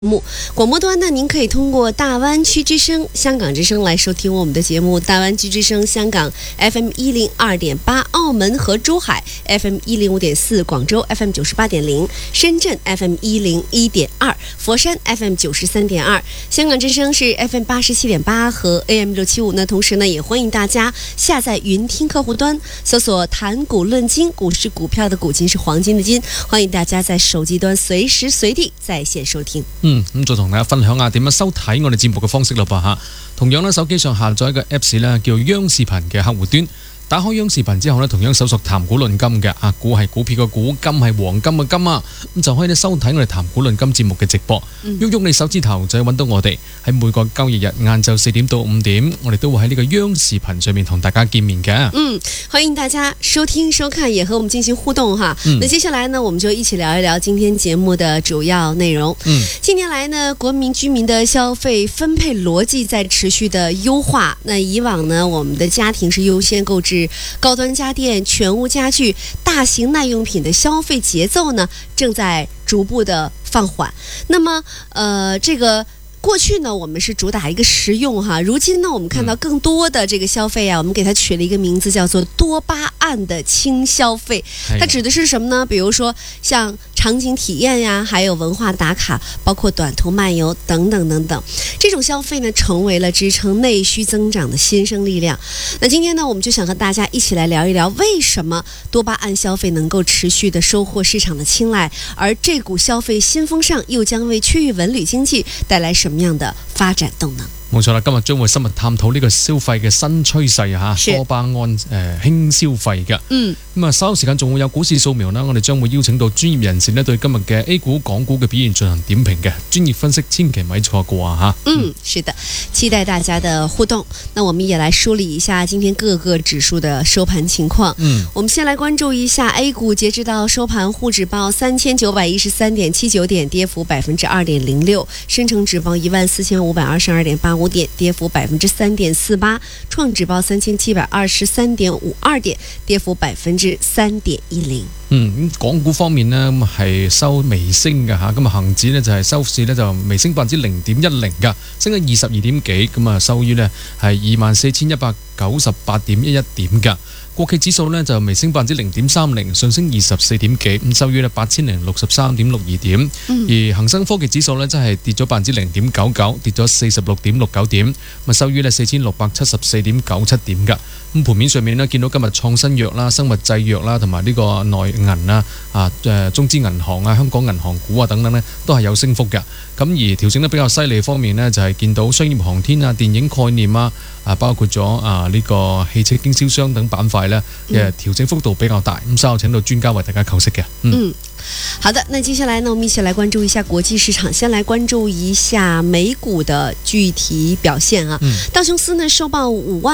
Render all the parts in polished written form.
广播端呢，您可以通过大湾区之声、香港之声来收听我们的节目。大湾区之声香港 FM102.8， 澳门和珠海 FM105.4， 广州 FM98.0， 深圳 FM101.2， 佛山 FM93.2， 香港之声是 FM87.8 和 AM675。那同时呢，也欢迎大家下载云听客户端，搜索谈股论金，股是股票的股，金是黄金的金，欢迎大家在手机端随时随地在线收听。 咁再同大家分享下點樣收睇我哋節目嘅方式咯噃嚇。同樣咧，手機上下載一個 Apps 咧，叫央視頻嘅客戶端。打開央視頻之後咧，同樣搜索談股論金嘅啊，股係股票嘅股，金係黃金嘅金啊，咁就可以咧收睇我哋談股論金節目嘅直播。喐你手指頭就可以揾到我哋喺每個交易日晏晝4點到5點，我哋都會喺呢個央視頻上面同大家見面嘅。 歡迎大家收聽收看，也和我們進行互動哈。那接下來呢，我們就一起聊一聊今天節目的主要內容。近年來呢，國民居民的消費分配邏輯在持續的優化。那以往呢，我們的家庭是優先購置高端家電、全屋家具、大型耐用品的消費節奏呢，正在逐步的放緩。那麼，這個過去呢，我們是主打一個實用哈，如今呢，我們看到更多的這個消費啊，我們給它取了一個名字，叫做多巴胺的輕消費。它指的是什麼呢？比如說像場景體驗呀，還有文化打卡，包括短途漫遊等等等等，這種消費呢，成為了支撐內需增長的新生力量。那今天呢，我們就想和大家一起來聊一聊，為什麼多巴胺消費能夠持續的收穫市場的青睞，而這股消費新風尚又將為區域文旅經濟帶來什麼樣的發展動能？ 冇錯啦，今日將會深入探討呢個消費嘅新趨勢啊，多巴胺輕消費嘅。咁啊，稍後時間仲會有股市掃描啦，我哋將會邀請到專業人士呢，對今日嘅 A 股、港股嘅表現進行點評嘅專業分析，千祈咪錯過啊嚇。 是的，期待大家的互動。那我們也來梳理一下今天各個指數的收盤情況。我們先來關注一下 A 股，截至到收盤，滬指報3913.79點，跌幅2.06%；深成指報14522.85點，跌幅3.48%；創指報3723.52點，跌幅3.10%。 港股方面呢，咁係收微升嘅嚇，咁啊恒指呢，就係收市呢，就微升0.10%㗎，升咗22點幾，咁啊收於呢係24,198.11點㗎。國企指數呢，就微升0.30%，上升24點幾，咁收於呢8063.62點。而恒生科技指數呢，真係跌咗0.99%，跌咗46.69點，咁收於呢4674.97點㗎。咁盤面上面呢，見到今日創新藥啦、生物製藥啦，同埋呢個內銀啦、中資銀行啊、香港銀行股啊等等呢，都係有升幅嘅。咁而調整得比較犀利方面呢，就係見到商業航天啊、電影概念啊，包括咗呢個汽車經銷商等板塊呢，調整幅度比較大。咁稍後請到專家為大家構析嘅。 好的，那接下來呢，我們一起來關注一下國際市場。先來關注一下美股的具體表現啊。道瓊斯呢收報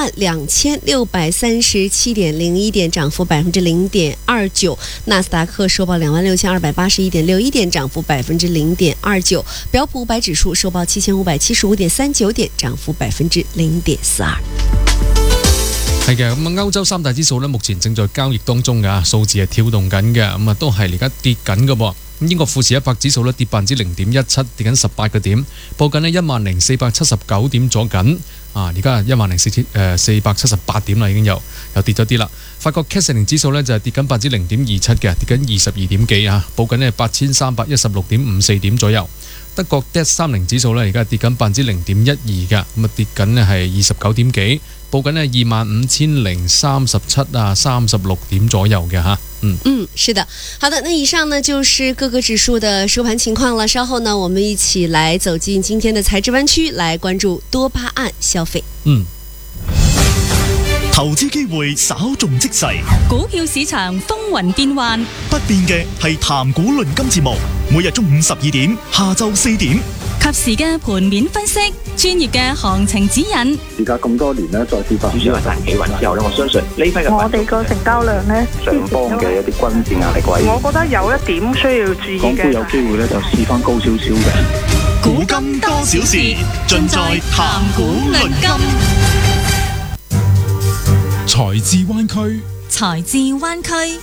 52,637.01點，漲幅0.29%；納斯達克收報26,281.61點，漲幅0.29%；標普500指數收報7,575.39點，漲幅0.42%。 係嘅，咁歐洲三大指數呢，目前正在交易當中㗎，數字係跳動緊嘅，咁都係而家跌緊嘅噃。英國富時100指數呢，跌0.17%，跌緊18個點，報緊呢10,479點左緊。而家10,478點啦，已經又跌咗啲啦。法國 CAC 40指數呢，就係跌緊0.27%嘅，跌緊22點幾啊，報緊呢8,316.54點左右。德國 DAX 30指數呢，而家跌緊0.12%㗎，咁啊跌緊呢係29點幾，報緊呢25,03736點左右嘅嚇。 是的，好的，那以上呢就是各個指數的收盤情況了。稍後呢，我們一起來走進今天的財智灣區，來關注多巴胺消費。 投資機會稍縱即逝， 股票市場風雲變幻， 不變嘅係談股論金節目，每日中午12點、下晝4點， 及時嘅盤面分析，專業嘅行情指引。 而家咁多年呢，再次發主要係大企穩之後呢，我相信呢批嘅我哋個成交量呢， 上方嘅一啲均線壓力位， 我覺得有一點需要注意嘅， 港股有機會呢，就試翻高少少嘅。 股金多少事，盡在談股論金。財智灣區， 財智灣區。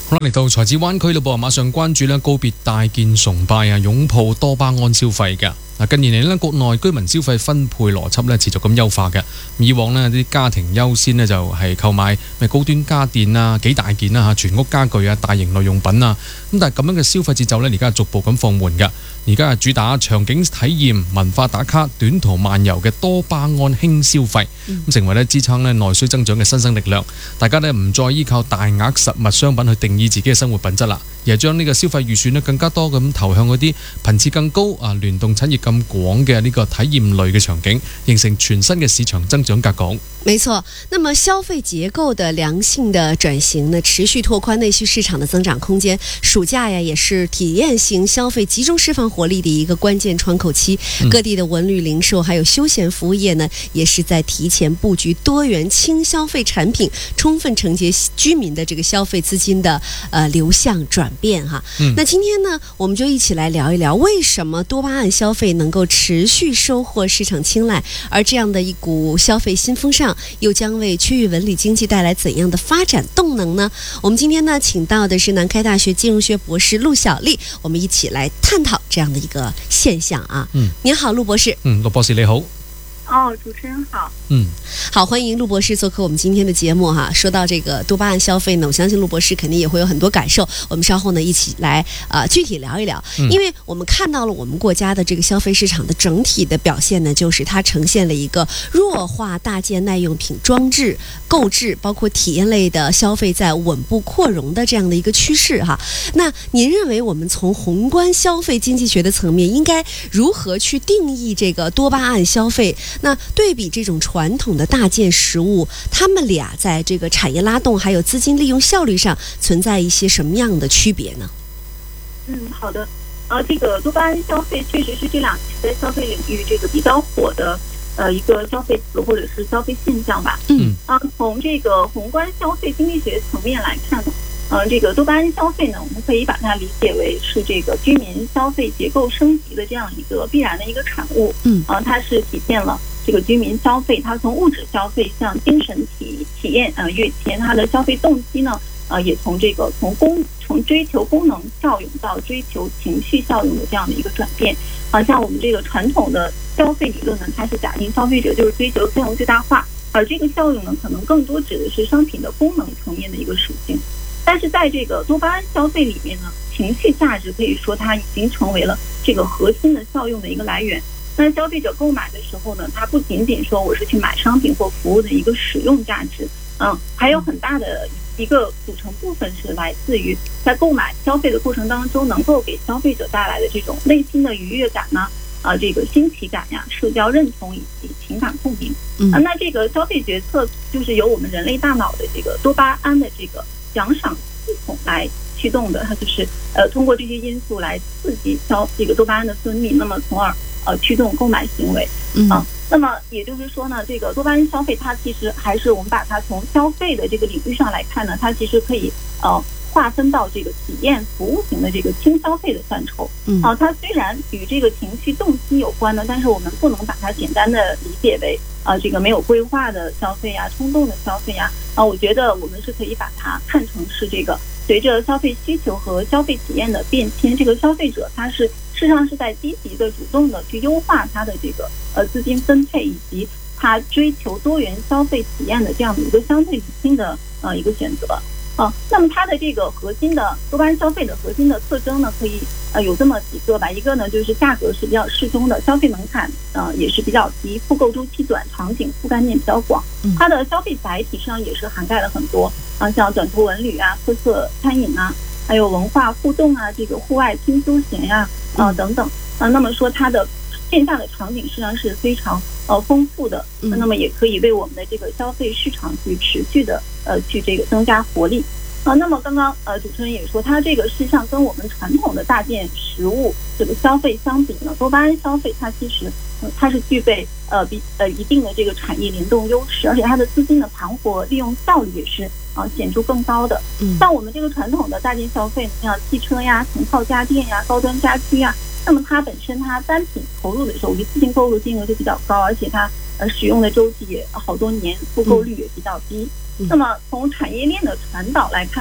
好啦，嚟到財子灣區嘞噃，馬上關注咧告別大件崇拜啊，擁抱多巴胺消費嘅。近年嚟咧，國內居民消費分配邏輯咧持續咁優化嘅。以往呢啲家庭優先呢，就係購買咩高端家電啊、幾大件啊、全屋家具啊、大型耐用品啊。咁但係咁樣嘅消費節奏呢，而家係逐步咁放緩嘅。而家係主打場景體驗、文化打卡、短途漫遊嘅多巴胺輕消費，咁成為咧支撐咧內需增長嘅新生力量。大家呢唔再依靠大額實物商品去定義自己嘅生活品質啦，而係將呢個消費預算呢更加多咁投向嗰啲頻次更高啊、聯動產業咁廣嘅呢個體驗類嘅場景，形成全新嘅市場增長格局。 没错，那么消费结构的良性的转型呢，持续拓宽内需市场的增长空间。暑假呀，也是体验型消费集中释放活力的一个关键窗口期。各地的文旅零售还有休闲服务业呢，也是在提前布局多元轻消费产品，充分承接居民的这个消费资金的流向转变哈。那今天呢，我们就一起来聊一聊，为什么多巴胺消费能够持续收获市场青睐，而这样的一股消费新风尚又将为区域文旅经济带来怎样的发展动能呢？我们今天呢，请到的是南开大学金融学博士陆小丽，我们一起来探讨这样的一个现象啊。您好，陆博士。 陆博士你好。 主持人好。 好，欢迎陆博士做客我们今天的节目哈。说到这个多巴胺消费呢，我相信陆博士肯定也会有很多感受。我们稍后呢一起来具体聊一聊，因为我们看到了我们国家的这个消费市场的整体的表现呢，就是它呈现了一个弱化大件耐用品装置购置，包括体验类的消费在稳步扩容的这样的一个趋势哈。那您认为我们从宏观消费经济学的层面，应该如何去定义这个多巴胺消费？那对比这种传统的大件实物，他们俩在这个产业拉动还有资金利用效率上存在一些什么样的区别呢？ 好的。这个多巴胺消费确实是这两年在消费领域这个比较火的一个消费词或者是消费现象吧。从这个宏观消费经济学层面来看呢，这个多巴胺消费呢，我们可以把它理解为是这个居民消费结构升级的这样一个必然的一个产物。它是体现了这个居民消费，它从物质消费向精神体验跃迁，它的消费动机呢，也从这个从追求功能效用到追求情绪效用的这样的一个转变。像我们这个传统的消费理论呢，它是假定消费者就是追求效用最大化，而这个效用呢，可能更多指的是商品的功能层面的一个属性。但是在这个多巴胺消费里面呢，情绪价值可以说它已经成为了这个核心的效用的一个来源。那消费者购买的时候呢，它不仅仅说我是去买商品或服务的一个使用价值，还有很大的一个组成部分是来自于在购买消费的过程当中能够给消费者带来的这种内心的愉悦感呢，这个新奇感呀、社交认同以及情感共鸣。那这个消费决策就是由我们人类大脑的这个多巴胺的这个奖赏系统来驱动的，它就是通过这些因素来刺激这个多巴胺的分泌，那么从而驱动购买行为。那么也就是说呢，这个多巴胺消费它其实还是我们把它从消费的这个领域上来看呢，它其实可以划分到这个体验服务型的这个轻消费的范畴。它虽然与这个情绪动机有关呢，但是我们不能把它简单的理解为这个没有规划的消费呀、冲动的消费呀。我觉得我们是可以把它看成是这个随着消费需求和消费体验的变迁，这个消费者他是事实上是在积极的、主动的去优化他的这个资金分配，以及他追求多元消费体验的这样的一个相对理性的一个选择。那么它的这个核心的多巴胺消费的核心的特征呢，可以有这么几个吧。一个呢就是价格是比较适中的，消费门槛也是比较低，复购周期短，场景覆盖面比较广。它的消费载体上也是涵盖了很多像短途文旅啊、特色餐饮啊，还有文化互动啊、这个户外轻休闲呀等等。那么说它的线下的场景实际上是非常丰富的，那么也可以为我们的这个消费市场去持续的去这个增加活力。那么刚刚主持人也说，它这个事实上跟我们传统的大件实物这个消费相比呢，多巴胺消费它其实它是具备一定的这个产业联动优势，而且它的资金的盘活利用效率也是显著更高的。像我们这个传统的大件消费，像汽车呀、成套家电呀、高端家居呀，那么它本身它单品投入的时候一次性购入金额就比较高，而且它使用的周期也好多年，复购率也比较低。那么从产业链的传导来看呢，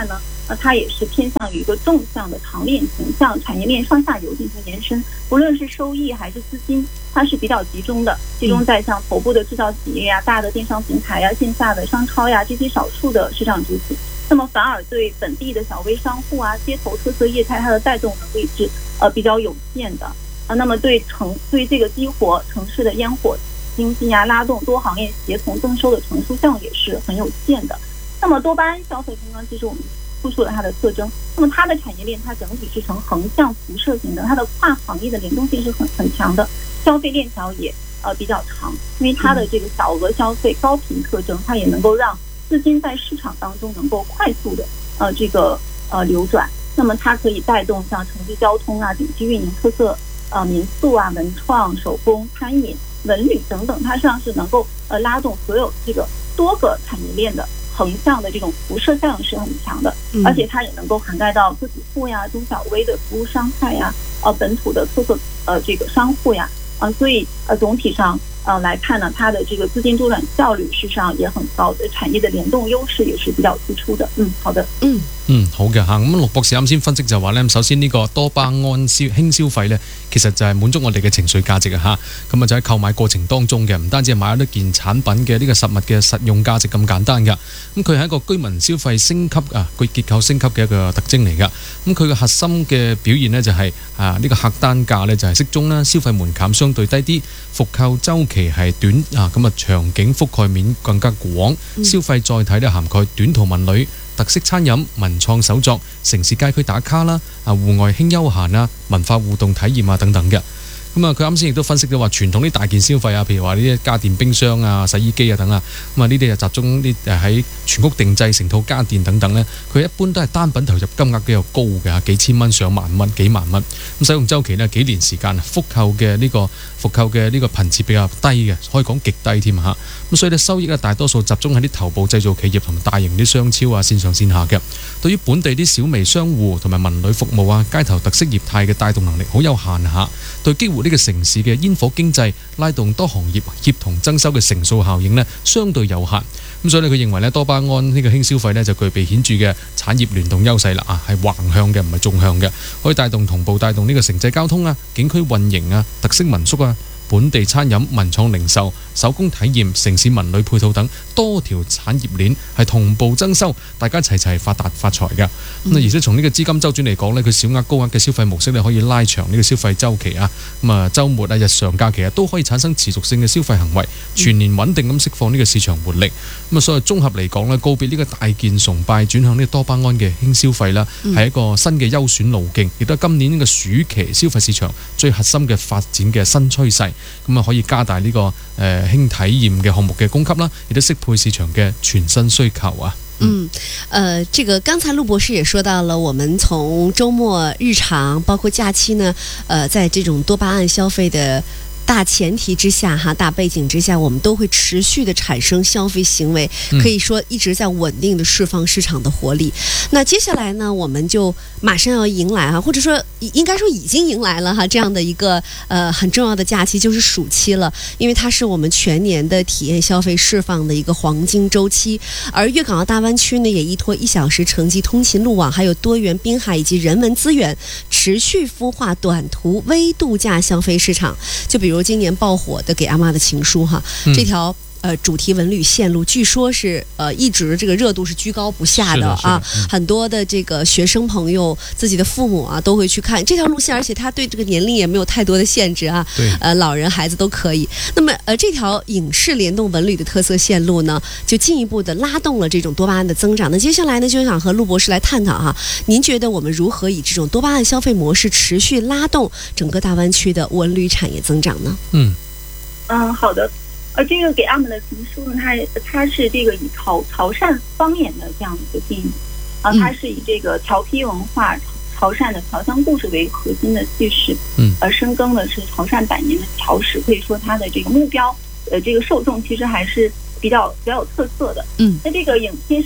它也是偏向于一个纵向的长链型，向产业链上下游进行延伸，不论是收益还是资金，它是比较集中的，集中在像头部的制造企业呀、大的电商平台呀、线下的商超呀这些少数的市场主体。那么反而对本地的小微商户啊、街头特色业态，它的带动能力是比较有限的那么对这个激活城市的烟火经济啊、拉动多行业协同增收的成熟项也是很有限的。那么多巴胺消费刚刚其实我们复述了它的特征，那么它的产业链它整体是呈横向辐射型的，它的跨行业的联动性是很强的，消费链条也比较长，因为它的这个小额消费高频特征，它也能够让资金在市场当中能够快速的流转，那么它可以带动像城际交通啊、景区运营特色民宿啊、文创、手工、餐饮、文旅等等，它实际上是能够拉动所有这个多个产业链的横向的这种辐射效应是很强的，而且它也能够涵盖到个体户呀、中小微的服务商态呀、本土的特色这个商户呀所以总体上来看呢，它的这个资金周转效率事实上也很高的，產業嘅聯動優勢也是比較突出的。好的。 好嘅嚇。咁陸博士啱先分析就話咧，首先呢個多巴胺輕消費咧，其實就係滿足我哋嘅情緒價值啊嚇。咁就喺購買過程當中嘅，唔單止係買咗一件產品嘅呢個實物嘅實用價值咁簡單㗎。咁佢係一個居民消費升級佢結構升級嘅一個特徵嚟㗎。咁佢嘅核心嘅表現呢，就係呢個客單價呢，就係適中啦，消費門檻相對低啲，復購週期係短咁場景覆蓋面更加廣，消費載體咧涵蓋短途文旅、特色餐飲、文創手作、城市街區打卡啦、戶外輕休閒啊、文化互動體驗啊等等嘅。咁佢啱先亦都分析到話傳統啲大件消費譬如話呢啲家電冰箱啊、洗衣機啊等啊，咁呢啲就集中啲喺全屋定製成套家電等等咧，佢一般都係單品投入金額比較高嘅幾千蚊上萬蚊、幾萬蚊。咁使用週期呢，幾年時間復購嘅呢個頻次比較低嘅，可以講極低添嚇。咁所以咧收益大多數集中喺啲頭部製造企業同埋大型啲商超線上線下嘅。對於本地啲小微商戶同埋文旅服務街頭特色業態嘅帶動能力好有限嚇。對激活呢個城市嘅煙火經濟，拉動多行業協同增收嘅乘數效應呢，相對有限。咁所以佢認為呢多巴胺呢個輕消費呢，就具備顯著嘅產業聯動優勢啦係橫向嘅唔係縱向嘅，可以同步帶動呢個城際交通景區運營特色民宿本地餐飲、文創零售、手工體驗、城市文旅配套等多條產業鏈係同步增收，大家齊發達發財㗎。而且從呢個資金周轉嚟講呢，佢小額高額嘅消費模式可以拉長呢個消費週期週末日常假期都可以產生持續性嘅消費行為，全年穩定咁釋放呢個市場活力。所以綜合嚟講告別呢個大件崇拜，轉向呢個多巴胺嘅輕消費係一個新嘅優選路徑，亦都係今年呢個暑期消費市場最核心嘅發展嘅新趨勢。可以加大呢個輕體驗嘅項目嘅供給啦，亦都適配市場嘅全新需求這個剛才陸博士也說到了，我們從週末日常包括假期呢，在這種多巴胺消費的大前提之下大背景之下，我們都會持續的產生消費行為，可以說一直在穩定的釋放市場的活力。那接下來呢，我們就馬上要迎來或者說應該說已經迎來了這樣的一個很重要的假期，就是暑期了，因為它是我們全年的體驗消費釋放的一個黃金週期。而粵港澳大灣區呢，也依託1小時城際通勤路網，還有多元濱海以及人文資源，持續孵化短途微度假消費市場。就比如今年爆火的《給阿媽的情書》這條主題文旅線路，據說是一直這個熱度是居高不下的很多的這個學生朋友、自己的父母都會去看這條路線，而且它對這個年齡也沒有太多的限制老人孩子都可以。那麼這條影視聯動文旅的特色線路呢，就進一步的拉動了這種多巴胺的增長。那接下來呢，就想和陸博士來探討您覺得我們如何以這種多巴胺消費模式持續拉動整個大灣區的文旅產業增長呢？ 好的。這個給阿們的情書呢，它是這個以潮汕方言的這樣一個電影它是以這個潮批文化、潮汕的僑鄉故事為核心的敘事，深耕的是潮汕百年的僑史，可以說它的這個目標，這個受眾其實還是比較有特色的。那這個影片實